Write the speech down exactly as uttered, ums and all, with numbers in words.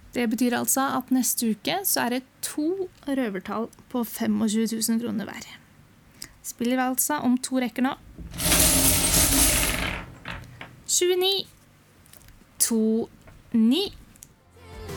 Det betyr altså at neste uke så er det to røvertall på tjuefem tusen kroner hver. Spiller vi altså om to rekker nå. tjueni, to, ni.